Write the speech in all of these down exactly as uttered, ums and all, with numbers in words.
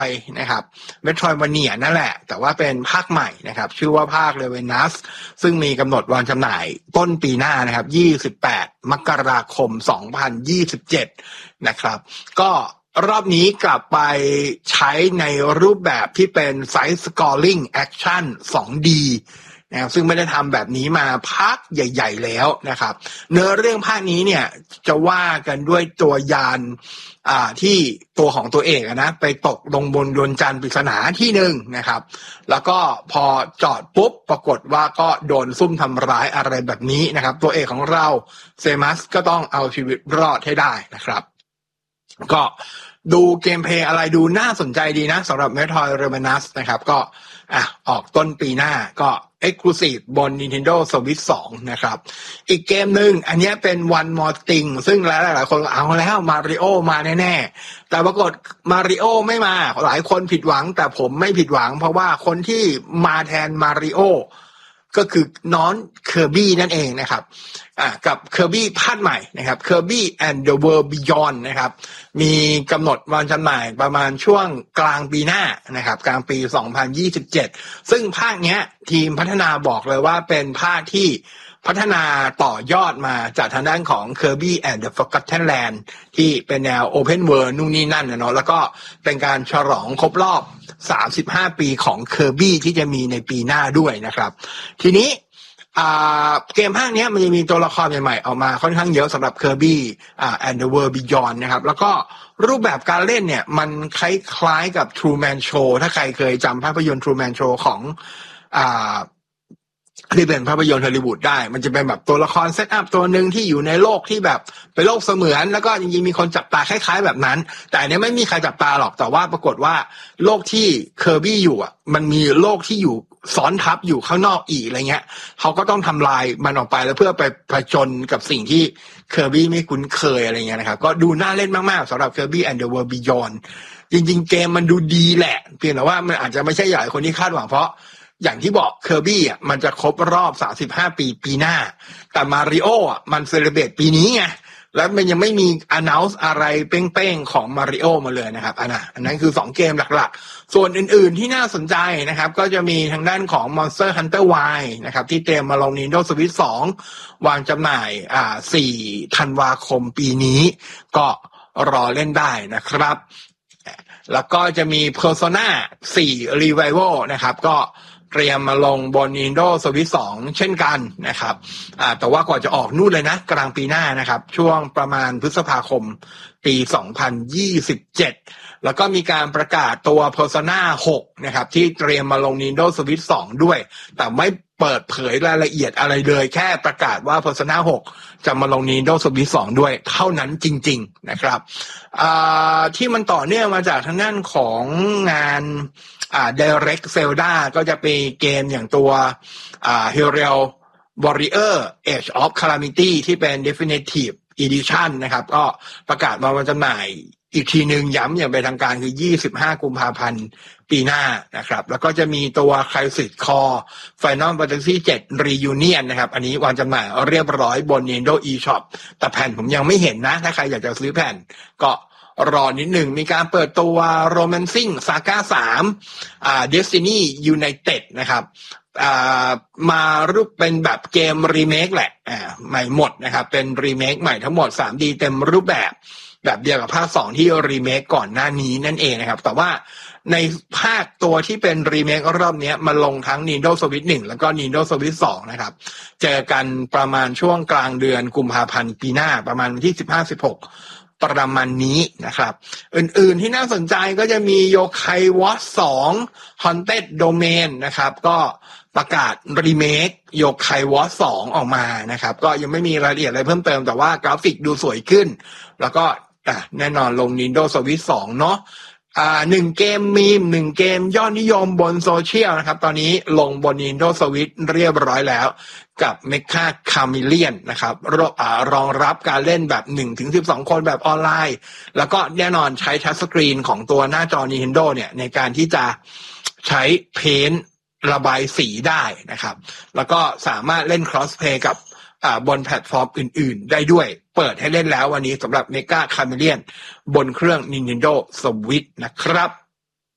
นะครับ Metroidvania นั่นแหละแต่ว่าเป็นภาคใหม่นะครับชื่อว่าภาค Revenant ซึ่งมีกำหนดวางจำหน่ายต้นปีหน้านะครับยี่สิบแปดมกราคมสองพันยี่สิบเจ็ดนะครับก็รอบนี้กลับไปใช้ในรูปแบบที่เป็น Side Scrolling Action ทู ดี นะครับซึ่งไม่ได้ทำแบบนี้มาพักใหญ่ๆแล้วนะครับเนื้อเรื่องภาคนี้เนี่ยจะว่ากันด้วยตัวยานอ่าที่ตัวของตัวเอกนะไปตกลงบนดวงจันทร์ปริศนาที่หนึ่งนะครับแล้วก็พอจอดปุ๊บปรากฏว่าก็โดนซุ่มทำร้ายอะไรแบบนี้นะครับตัวเอกของเราเซมัสก็ต้องเอาชีวิตรอดให้ได้นะครับก็ดูเกมเพลย์อะไรดูน่าสนใจดีนะสำหรับ Metroid Revenant นะครับก็อ่ะออกต้นปีหน้าก็ Exclusive บน Nintendo Switch สองนะครับอีกเกมหนึ่งอันนี้เป็น One More Thing ซึ่งหลายๆคนเอาแล้วมาริโอมาแน่ๆแต่ปรากฏมาริโอไม่มาหลายคนผิดหวังแต่ผมไม่ผิดหวังเพราะว่าคนที่มาแทนมาริโอก็คือน้องเคอร์บี้นั่นเองนะครับอ่ากับเคอร์บี้ภาคใหม่นะครับ Kirby and the World Beyond นะครับมีกำหนดวางจำหน่ายประมาณช่วงกลางปีหน้านะครับกลางปีสองพันยี่สิบเจ็ดซึ่งภาคเนี้ยทีมพัฒนาบอกเลยว่าเป็นภาคที่พัฒนาต่อยอดมาจากทางด้านของ Kirby and the Forgotten Land ที่เป็นแนว Open World นู่นนี่นั่นนะเนาะแล้วก็เป็นการฉลองครบรอบสามสิบห้าปีของ Kirby ที่จะมีในปีหน้าด้วยนะครับทีนี้อ่าเกมภาคนี้มันจะมีตัวละครใหม่ๆออกมาค่อนข้างเยอะสำหรับ Kirby อ่า and the World Beyond นะครับแล้วก็รูปแบบการเล่นเนี่ยมันคล้ายๆกับ Truman Show ถ้าใครเคยจำภาพยนตร์ Truman Show ของอ่าที่เป็นภาพยนตร์ฮอลลีวูดได้มันจะเป็นแบบตัวละครเซตอัพตัวหนึ่งที่อยู่ในโลกที่แบบเป็นโลกเสมือนแล้วก็จริงๆมีคนจับตาคล้ายๆแบบนั้นแต่อันนี้ไม่มีใครจับตาหรอกแต่ว่าปรากฏว่าโลกที่เคอร์บี้อยู่อ่ะมันมีโลกที่อยู่ซ้อนทับอยู่ข้างนอกอีกอะไรเงี้ยเขาก็ต้องทำลายมันออกไปแล้วเพื่อไปผจญกับสิ่งที่เคอร์บี้ไม่คุ้นเคยอะไรเงี้ยนะครับก็ดูน่าเล่นมากๆสำหรับ Kirby and the World Beyond จริงๆเกมมันดูดีแหละเพียงแต่ว่ามันอาจจะไม่ใช่อย่างคนที่คาดหวังเพราะอย่างที่บอกเคอร์บี้อ่ะมันจะครบรอบสามสิบห้าปีปีหน้าแต่มาริโออ่ะมันเซเลบเรตปีนี้ไงแล้วมันยังไม่มี announce อะไรเป้งๆของมาริโอมาเลยนะครับอันนั้นอันนั้นคือสองเกมหลักๆส่วนอื่นๆที่น่าสนใจนะครับก็จะมีทางด้านของ Monster Hunter Wilds นะครับที่เตรียมมาลง Nintendo Switch สองวางจำหน่ายอ่าสี่ธันวาคมปีนี้ก็รอเล่นได้นะครับแล้วก็จะมี Persona โฟร์ Revival นะครับก็เตรียมมาลงบน Nintendo Switch สองเช่นกันนะครับอ่าแต่ว่ากว่าจะออกนู่นเลยนะกลางปีหน้านะครับช่วงประมาณพฤษภาคมปีสองพันยี่สิบเจ็ดแล้วก็มีการประกาศตัว Persona หกนะครับที่เตรียมมาลง Nintendo Switch สองด้วยแต่ไม่เปิดเผยรายละเอียดอะไรเลยแค่ประกาศว่า Persona หกจะมาลง Nintendo Switch สองด้วยเท่านั้นจริงๆนะครับอ่าที่มันต่อเนื่องมาจากทางด้านของงานอ่า Direct Zelda ก็จะเป็นเกมอย่างตัวอ่า Hyrule Warrior Age of Calamity ที่เป็น Definitive Edition นะครับก็ประกาศมาวันจำหน่ายอีกทีหนึ่งย้ำอย่างเป็นทางการคือยี่สิบห้ากุมภาพันธ์ปีหน้านะครับแล้วก็จะมีตัว Crisis Core Final Fantasy เซเว่น Reunion นะครับอันนี้วางจำหน่ายเรียบร้อยบน Nintendo eShop แต่แผ่นผมยังไม่เห็นนะถ้าใครอยากจะซื้อแผ่นก็รอนิดหนึ่งมีการเปิดตัว Romancing Saga สามอ่า Destiny United นะครับอ่ามารูปเป็นแบบเกมรีเมคแหละอ่าใหม่หมดนะครับเป็นรีเมคใหม่ทั้งหมด ทรีดี เต็มรูปแบบแบบเดียวกับภาคสองที่รีเมคก่อนหน้านี้นั่นเองนะครับแต่ว่าในภาคตัวที่เป็นรีเมครอบนี้มาลงทั้ง Nintendo Switch หนึ่งแล้วก็ Nintendo Switch สองนะครับเจอกันประมาณช่วงกลางเดือนกุมภาพันธ์ปีหน้าประมาณวันที่สิบห้า สิบหกประมาณนี้นะครับอื่นๆที่น่าสนใจก็จะมีโยไควอชสอง Haunted Domain นะครับก็ประกาศรีเมคโยไควอชสองออกมานะครับก็ยังไม่มีรายละเอียดอะไรเพิ่มเติมแต่ว่ากราฟิกดูสวยขึ้นแล้วก็อ่ะแน่นอนลง Nintendo Switch สองเนาะอ่าหนึ่งเกมมีมหนึ่งเกมยอดนิยมบนโซเชียลนะครับตอนนี้ลงบน Nintendo Switch เรียบร้อยแล้วกับ Mecha Chameleon นะครับรองรับการเล่นแบบ หนึ่งถึงสิบสอง คนแบบออนไลน์แล้วก็แน่นอนใช้ทัชสกรีนของตัวหน้าจอ Nintendo เนี่ยในการที่จะใช้เพนท์ระบายสีได้นะครับแล้วก็สามารถเล่น Crossplay กับอ่าบนแพลตฟอร์มอื่นๆได้ด้วยเปิดให้เล่นแล้ววันนี้สำหรับ Mecha Chameleon บนเครื่อง Nintendo Switch นะครับ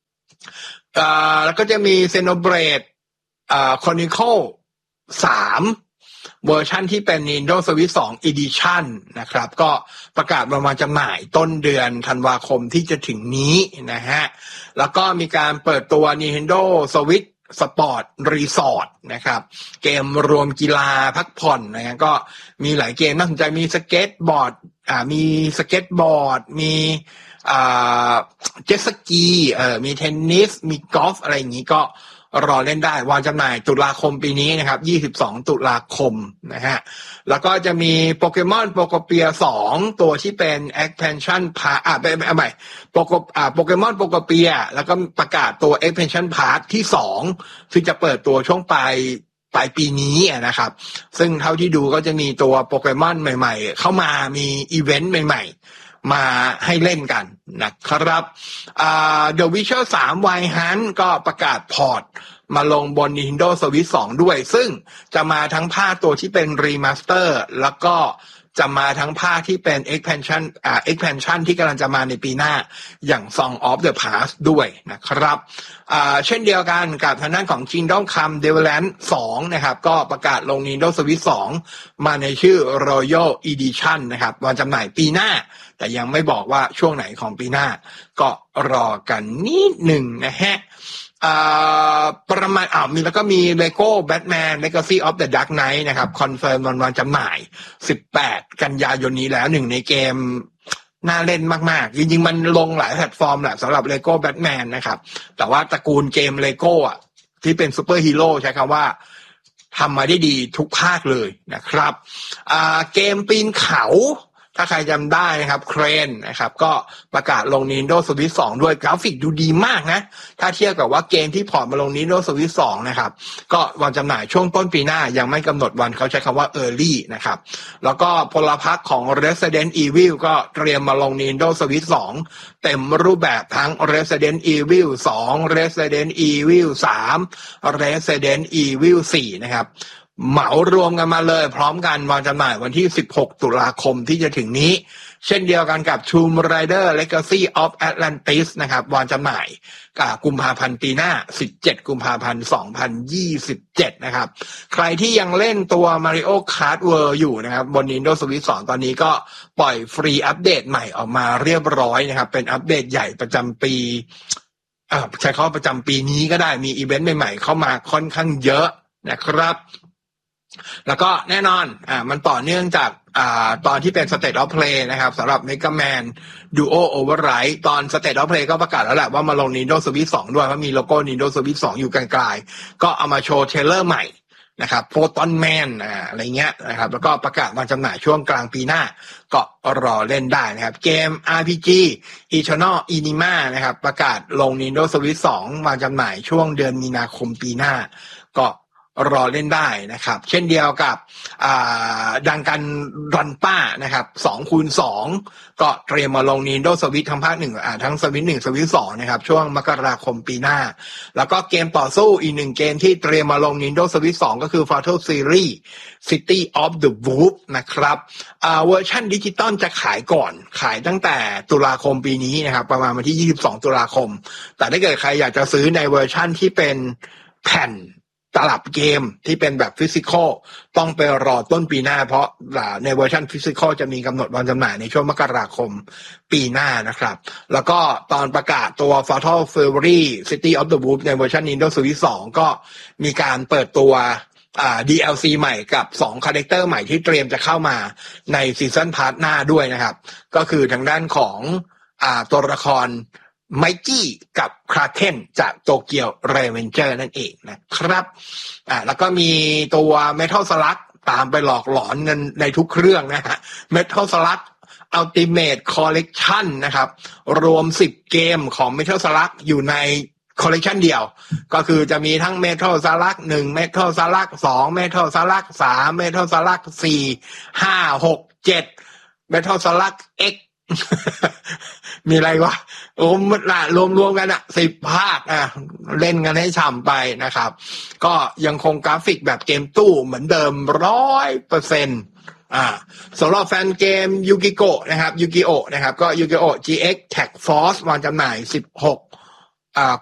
อ่าแล้วก็จะมี Xenoblade อ่า Chronicle สามเวอร์ชันที่เป็น Nintendo Switch สอง Edition นะครับก็ประกาศวางจำหน่ายต้นเดือนธันวาคมที่จะถึงนี้นะฮะแล้วก็มีการเปิดตัว Nintendo Switch Sport Resort นะครับเกมรวมกีฬาพักผ่อนนะฮะก็มีหลายเกมน่าสนใจมีสเก็ตบอร์ดอ่ามีสเก็ตบอร์ดมีอ่าเจ็ตสกีเอ่อมีเทนนิสมีกอล์ฟอะไรอย่างนี้ก็รอเล่นได้วางจำหน่ายตุลาคมปีนี้นะครับยี่สิบสองตุลาคมนะฮะแล้วก็จะมีโปเกมอนโปโกเปียสองตัวที่เป็น expansion pass อ่ะไปเอาใหม่โปโกอ่าโปเกมอนโปโกเปียแล้วก็ประกาศตัว expansion pass ที่สองซึ่งจะเปิดตัวช่วงปลายปลายปีนี้นะครับซึ่งเท่าที่ดูก็จะมีตัวโปเกมอนใหม่ๆเข้ามามีอีเวนต์ใหม่ๆมาให้เล่นกันนะครับอ่า The Witcher สาม Wild Hunt ก็ประกาศพอร์ตมาลงบน Nintendo Switch สองด้วยซึ่งจะมาทั้งภาคตัวที่เป็น Remaster แล้วก็จะมาทั้งภาคที่เป็น expansion อ่า expansion ที่กำลังจะมาในปีหน้าอย่าง Song of the Past ด้วยนะครับอ่าเช่นเดียวกันกับทางด้านของ Kingdom Come Deliverance สองนะครับก็ประกาศลง Nintendo Switch สองมาในชื่อ Royal Edition นะครับวางจำหน่ายปีหน้าแต่ยังไม่บอกว่าช่วงไหนของปีหน้าก็รอกันนิดหนึ่งนะฮะอ่าประมาณอ่ามีแล้วก็มี Lego Batman Legacy of the Dark Knight นะครับคอนเฟิร์มวันวางจำหน่ายสิบแปดกันยายนนี้แล้วหนึ่งในเกมน่าเล่นมากๆจริงๆมันลงหลายแพลตฟอร์มแหละสำหรับ Lego Batman นะครับแต่ว่าตระกูลเกม Lego อ่ะที่เป็นซูเปอร์ฮีโร่ใช้คำว่าทำมาได้ดีทุกภาคเลยนะครับอ่าเกมปีนเขาถ้าใครจำได้นะครับเครนนะครับก็ประกาศลง Nintendo Switch สองด้วยกราฟิกดูดีมากนะถ้าเทียบกับว่าเกมที่พอร์ตมาลง Nintendo Switch สองนะครับก็วางจำหน่ายช่วงต้นปีหน้ายังไม่กำหนดวันเขาใช้คำว่า Early นะครับแล้วก็พลพรรคของ Resident Evil ก็เตรียมมาลง Nintendo Switch สองเต็มรูปแบบทั้ง Resident Evil สอง Resident Evil สาม Resident Evil สี่นะครับเหมารวมกันมาเลยพร้อมกันวางจำหน่ายวันที่สิบหกตุลาคมที่จะถึงนี้เช่นเดียวกันกับ Tomb Raider Legacy of Atlantis นะครับวางจำหน่ายกุมภาพันธ์ปีหน้าสิบเจ็ดกุมภาพันธ์สองพันยี่สิบเจ็ดนะครับใครที่ยังเล่นตัว Mario Kart World อยู่นะครับบน Nintendo Switch สองตอนนี้ก็ปล่อยฟรีอัปเดตใหม่ออกมาเรียบร้อยนะครับเป็นอัปเดตใหญ่ประจำปีอ่าใช้คำว่าประจำปีนี้ก็ได้มีอีเวนต์ใหม่ๆเข้ามาค่อนข้างเยอะนะครับแล้วก็แน่นอนอ่ามันต่อเนื่องจากอ่าตอนที่เป็น State of Play นะครับสำหรับ Mega Man Duo Override ตอน State of Play ก็ประกาศแล้วแหละว่ามาลง Nintendo Switch สองด้วยเพราะมีโลโก้ Nintendo Switch สองอยู่ไกลๆก็เอามาโชว์เทรลเลอร์ใหม่นะครับ Photon Man อ่าอะไรเงี้ยนะครับแล้วก็ประกาศวางจำหน่ายช่วงกลางปีหน้าก็รอเล่นได้นะครับเกม อาร์ พี จี Eternal Enigma นะครับประกาศลง Nintendo Switch สองวางจำหน่ายช่วงเดือนมีนาคมปีหน้าก็รอเล่นได้นะครับเช่นเดียวกับดังกันรันป้านะครับสองคูณสองก็เตรียมมาลง Nintendo Switch ทั้งภาคหนึ่งอ่าทั้ง Switch หนึ่ง Switch สองนะครับช่วงมกราคมปีหน้าแล้วก็เกมต่อสู้อีกหนึ่งเกมที่เตรียมมาลง Nintendo Switch สองก็คือ Fatal Series City of the Wolf นะครับอ่าเวอร์ชันดิจิตอลจะขายก่อนขายตั้งแต่ตุลาคมปีนี้นะครับประมาณวันที่ยี่สิบสองตุลาคมแต่ถ้าเกิดใครอยากจะซื้อในเวอร์ชันที่เป็นแผ่นตลับเกมที่เป็นแบบฟิสิกอลต้องไปรอต้นปีหน้าเพราะในเวอร์ชันฟิสิกอลจะมีกำหนดวันจำหน่ายในช่วงมกราคมปีหน้านะครับแล้วก็ตอนประกาศตัว Fatal Fury City of the Wolf ในเวอร์ชัน Nintendo Switch สองก็มีการเปิดตัวอ่า ดี แอล ซี ใหม่กับสองคาแรคเตอร์ใหม่ที่เตรียมจะเข้ามาในซีซั่นพาร์ทหน้าด้วยนะครับก็คือทางด้านของอ่าตัวละครไมกี้กับคราเคนจากโตเกียวเรเวนเจอร์นั่นเองนะครับอ่าแล้วก็มีตัว Metal Slug ตามไปหลอกหลอนกันในทุกเครื่องนะฮะ Metal Slug Ultimate Collection นะครับรวมสิบเกมของ Metal Slug อยู่ในคอลเลกชันเดียวก็คือจะมีทั้ง Metal Slug หนึ่ง Metal Slug สอง Metal Slug สาม Metal Slug สี่ ห้า หก เจ็ด Metal Slug X มีอะไรวะโอ้มละรวมๆกันอ่ะสิบภาคอ่ะเล่นกันให้ฉ่ำไปนะครับก็ยังคงกราฟิกแบบเกมตู้เหมือนเดิม ร้อยเปอร์เซ็นต์ อ่าสำหรับแฟนเกมยูกิโกะนะครับยูกิโอะนะครับก็ยูกิโอะ จี เอ็กซ์ Tag Force วางจำหน่ายสิบหกอ่า